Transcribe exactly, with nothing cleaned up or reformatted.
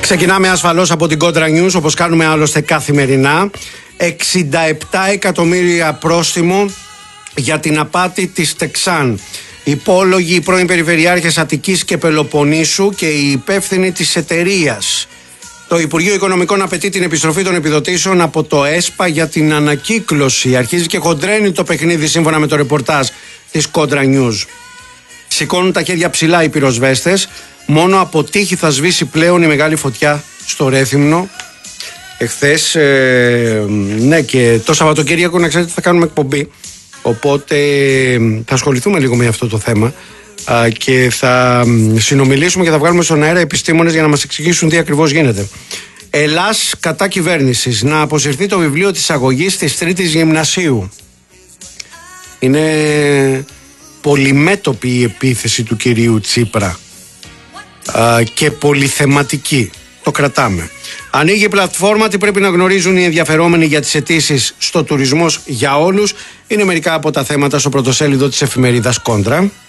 Ξεκινάμε ασφαλώς από την Contra News, όπως κάνουμε άλλωστε καθημερινά. εξήντα επτά εκατομμύρια πρόστιμο για την απάτη της Τεξάν. Υπόλογοι οι πρώην περιφερειάρχες Αττικής και Πελοποννήσου και οι υπεύθυνοι της εταιρείας. Το Υπουργείο Οικονομικών απαιτεί την επιστροφή των επιδοτήσεων από το ΕΣΠΑ για την ανακύκλωση. Αρχίζει και χοντρένει το παιχνίδι σύμφωνα με το ρεπορτάζ της Contra News. Σηκώνουν τα χέρια ψηλά οι πυροσβέστες. Μόνο από τύχη θα σβήσει πλέον η μεγάλη φωτιά στο Ρέθυμνο. Εχθές, ε, ναι, και το Σαββατοκύριακο να ξέρετε θα κάνουμε εκπομπή. Οπότε θα ασχοληθούμε λίγο με αυτό το θέμα α, και θα συνομιλήσουμε και θα βγάλουμε στον αέρα επιστήμονες για να μας εξηγήσουν τι ακριβώς γίνεται. Ελλάς κατά κυβέρνησης. Να αποσυρθεί το βιβλίο της αγωγής της τρίτης γυμνασίου. Είναι πολυμέτωπη η επίθεση του κυρίου Τσίπρα α, και πολυθεματική. Το κρατάμε. Ανοίγει η πλατφόρμα, τι πρέπει να γνωρίζουν οι ενδιαφερόμενοι για τις αιτήσεις στο τουρισμός για όλους. Είναι μερικά από τα θέματα στο πρωτοσέλιδο της εφημερίδας Κόντρα.